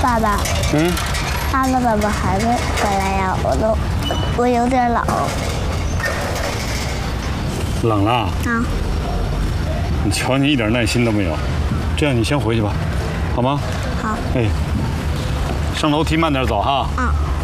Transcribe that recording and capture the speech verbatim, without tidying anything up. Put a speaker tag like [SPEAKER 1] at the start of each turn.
[SPEAKER 1] 爸爸，
[SPEAKER 2] 嗯，
[SPEAKER 1] 妈妈，爸爸还没回来呀，我都我有点冷。
[SPEAKER 2] 冷了？
[SPEAKER 1] 啊。
[SPEAKER 2] 你瞧你一点耐心都没有，这样你先回去吧，好吗？
[SPEAKER 1] 好。
[SPEAKER 2] 哎，上楼梯慢点走哈。
[SPEAKER 1] 啊。